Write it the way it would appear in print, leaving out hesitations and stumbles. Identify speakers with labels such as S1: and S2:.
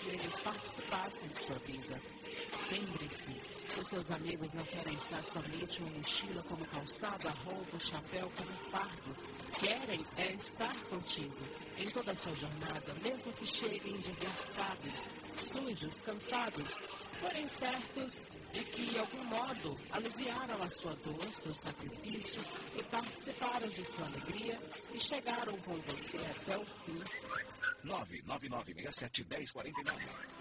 S1: que eles participassem de sua vida. Lembre-se, os seus amigos não querem estar somente uma mochila como calçado, a roupa, o chapéu como fardo. Querem é estar contigo em toda a sua jornada, mesmo que cheguem desgastados, sujos, cansados, porém certos de que, de algum modo, aliviaram a sua dor, seu sacrifício e participaram de sua alegria e chegaram com você até o fim.
S2: 999671049